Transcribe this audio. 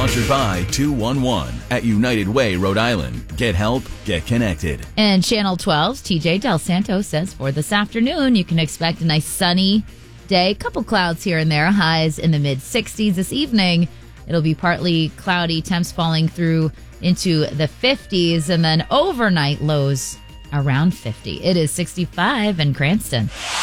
Sponsored by 211 at United Way, Rhode Island. Get help, get connected. And Channel 12's TJ Del Santo says for this afternoon, you can expect a nice sunny day. Couple clouds here and there, highs in the mid-60s. This evening, it'll be partly cloudy, temps falling through into the 50s, and then overnight lows around 50. It is 65 in Cranston.